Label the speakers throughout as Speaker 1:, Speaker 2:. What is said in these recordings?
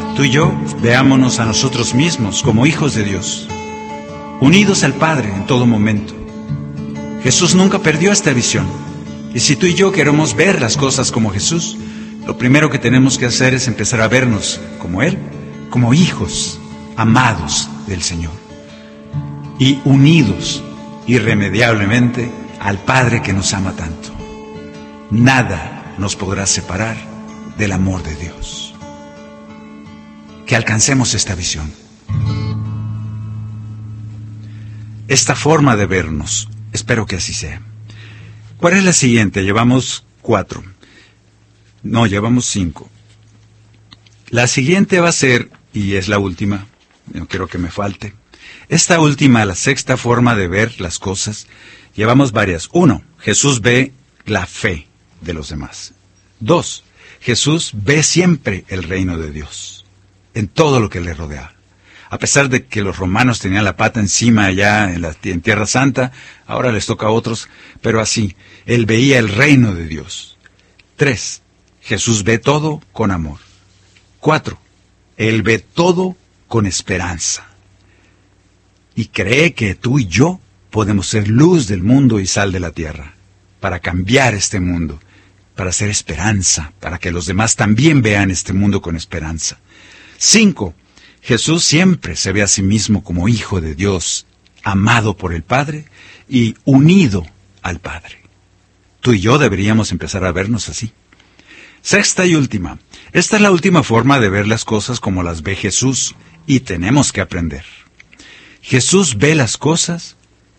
Speaker 1: Tú y yo veámonos a nosotros mismos como hijos de Dios, unidos al Padre en todo momento. Jesús nunca perdió esta visión. Y si tú y yo queremos ver las cosas como Jesús, lo primero que tenemos que hacer es empezar a vernos como Él, como hijos amados del Señor y unidos irremediablemente al Padre que nos ama tanto. Nada nos podrá separar del amor de Dios. Que alcancemos esta visión, esta forma de vernos. Espero que así sea. ¿Cuál es la siguiente? Llevamos 4. No, llevamos 5. La siguiente va a ser, y es la última, no quiero que me falte. Esta última, la sexta forma de ver las cosas, llevamos varias. 1, Jesús ve la fe de los demás. 2, Jesús ve siempre el reino de Dios, en todo lo que le rodea. A pesar de que los romanos tenían la pata encima allá en Tierra Santa, ahora les toca a otros, pero así, Él veía el reino de Dios. 3, Jesús ve todo con amor. 4, Él ve todo con esperanza. Y cree que tú y yo podemos ser luz del mundo y sal de la tierra, para cambiar este mundo, para hacer esperanza, para que los demás también vean este mundo con esperanza. 5, Jesús siempre se ve a sí mismo como hijo de Dios, amado por el Padre y unido al Padre. Tú y yo deberíamos empezar a vernos así. Sexta y última. Esta es la última forma de ver las cosas como las ve Jesús, y tenemos que aprender. Jesús ve las cosas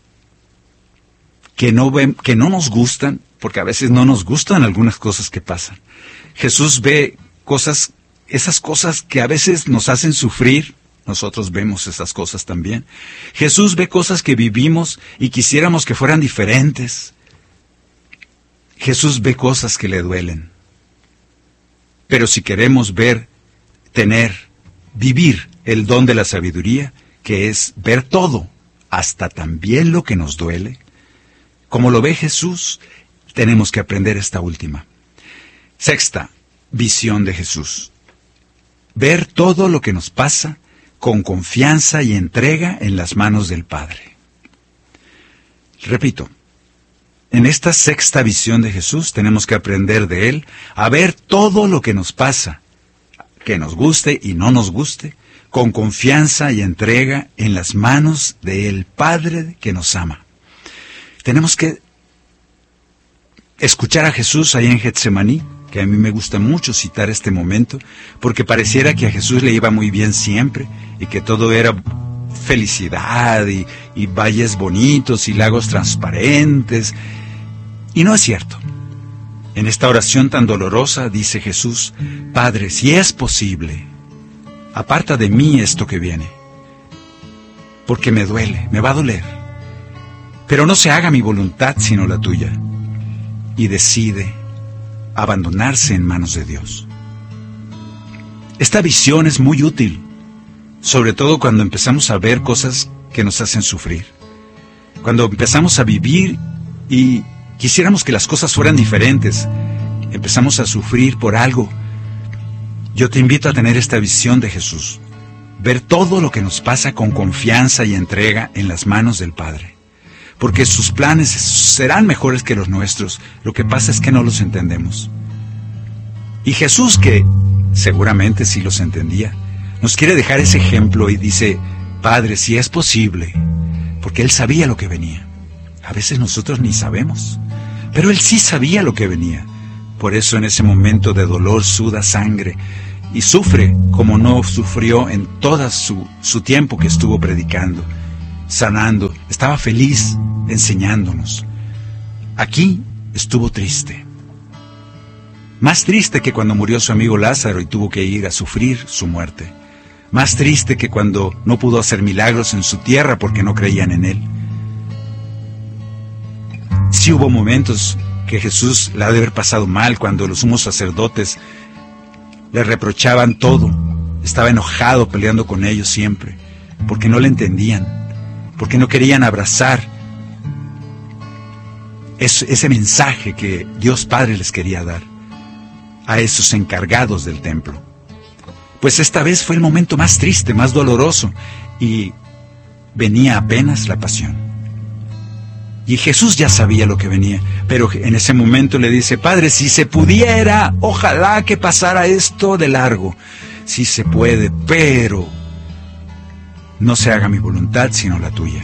Speaker 1: que no nos gustan, porque a veces no nos gustan algunas cosas que pasan. Jesús ve cosas, esas cosas que a veces nos hacen sufrir, nosotros vemos esas cosas también. Jesús ve cosas que vivimos y quisiéramos que fueran diferentes. Jesús ve cosas que le duelen. Pero si queremos ver, vivir el don de la sabiduría, que es ver todo, hasta también lo que nos duele, como lo ve Jesús, tenemos que aprender esta última. Sexta, visión de Jesús. Ver todo lo que nos pasa con confianza y entrega en las manos del Padre. Repito, en esta sexta visión de Jesús tenemos que aprender de Él a ver todo lo que nos pasa, que nos guste y no nos guste, con confianza y entrega en las manos del Padre que nos ama. Tenemos que escuchar a Jesús ahí en Getsemaní, que a mí me gusta mucho citar este momento, porque pareciera que a Jesús le iba muy bien siempre, y que todo era felicidad, y valles bonitos, y lagos transparentes, y no es cierto. En esta oración tan dolorosa dice Jesús: Padre, si es posible, aparta de mí esto que viene, porque me duele, me va a doler, pero no se haga mi voluntad sino la tuya. Y decide abandonarse en manos de Dios. Esta visión es muy útil, sobre todo cuando empezamos a ver cosas que nos hacen sufrir, cuando empezamos a vivir y quisiéramos que las cosas fueran diferentes, empezamos a sufrir por algo. Yo te invito a tener esta visión de Jesús, ver todo lo que nos pasa con confianza y entrega en las manos del Padre, porque sus planes serán mejores que los nuestros. Lo que pasa es que no los entendemos. Y Jesús, que seguramente sí los entendía, nos quiere dejar ese ejemplo y dice: Padre, si es posible, porque Él sabía lo que venía. A veces nosotros ni sabemos, pero Él sí sabía lo que venía. Por eso en ese momento de dolor suda sangre y sufre como no sufrió en todo su tiempo que estuvo predicando, sanando. Estaba feliz enseñándonos. Aquí estuvo triste. Más triste que cuando murió su amigo Lázaro y tuvo que ir a sufrir su muerte. Más triste que cuando no pudo hacer milagros en su tierra porque no creían en Él. Sí hubo momentos que Jesús la ha de haber pasado mal, cuando los sumos sacerdotes le reprochaban todo. Estaba enojado, peleando con ellos siempre, porque no le entendían, porque no querían abrazar ese mensaje que Dios Padre les quería dar a esos encargados del templo. Pues esta vez fue el momento más triste, más doloroso, y venía apenas la pasión. Y Jesús ya sabía lo que venía, pero en ese momento le dice: Padre, si se pudiera, ojalá que pasara esto de largo. Sí se puede, pero no se haga mi voluntad sino la tuya.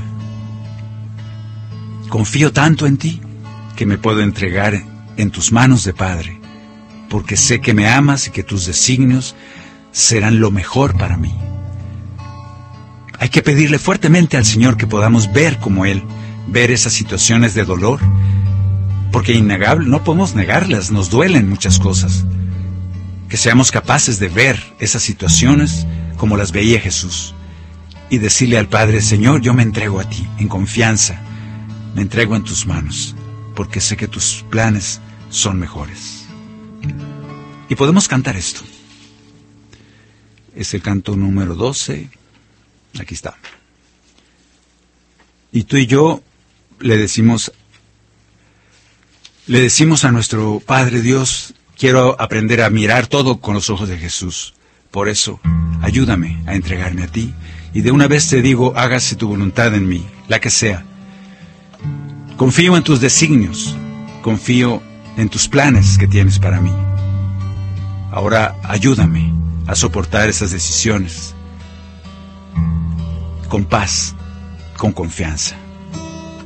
Speaker 1: Confío tanto en ti que me puedo entregar en tus manos de Padre, porque sé que me amas y que tus designios serán lo mejor para mí. Hay que pedirle fuertemente al Señor que podamos ver como Él, ver esas situaciones de dolor, porque innegable, no podemos negarlas, nos duelen muchas cosas. Que seamos capaces de ver esas situaciones como las veía Jesús y decirle al Padre: Señor, yo me entrego a ti en confianza, me entrego en tus manos, porque sé que tus planes son mejores. Y podemos cantar esto. Es el canto número 12. Aquí está. Y tú y yo le decimos a nuestro Padre Dios: quiero aprender a mirar todo con los ojos de Jesús. Por eso, ayúdame a entregarme a ti. Y de una vez te digo: hágase tu voluntad en mí, la que sea. Confío en tus designios, confío en tus planes que tienes para mí. Ahora ayúdame a soportar esas decisiones con paz, con confianza.